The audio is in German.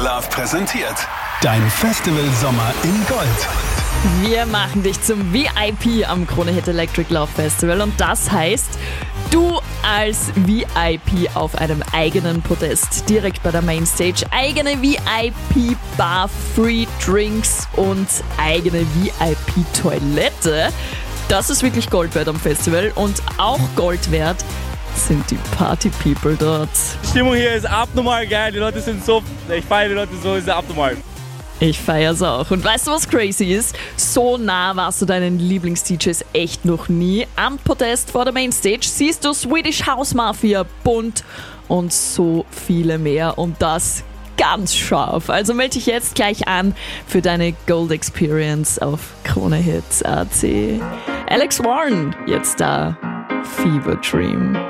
Love präsentiert. Dein Festival Sommer in Gold. Wir machen dich zum VIP am Krone Hit Electric Love Festival und das heißt, du als VIP auf einem eigenen Podest, direkt bei der Mainstage, eigene VIP-Bar, Free Drinks und eigene VIP-Toilette. Das ist wirklich Gold wert am Festival und auch Gold wert sind die Party-People dort. Die Stimmung hier ist abnormal geil, die Leute sind so, ich feiere die Leute so, ist abnormal. Ich feier's auch. Und weißt du, was crazy ist? So nah warst du deinen Lieblings-DJs echt noch nie. Am Podest vor der Mainstage siehst du Swedish House Mafia, Bunt und so viele mehr. Und das ganz scharf. Also melde dich jetzt gleich an für deine Gold Experience auf Krone Hit AC. Alex Warren, jetzt da. Fever Dream.